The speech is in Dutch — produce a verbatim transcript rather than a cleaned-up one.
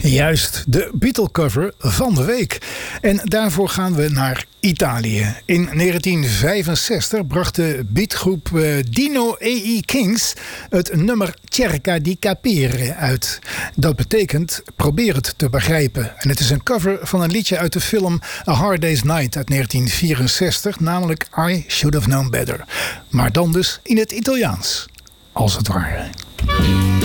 Juist, de Beatle-cover van de week. En daarvoor gaan we naar Italië. In negentien vijfenzestig bracht de beatgroep Dino e i Kings het nummer Cerca di capire uit. Dat betekent probeer het te begrijpen. En het is een cover van een liedje uit de film A Hard Day's Night uit negentien vierenzestig, namelijk I Should Have Known Better. Maar dan dus in het Italiaans, als het ware.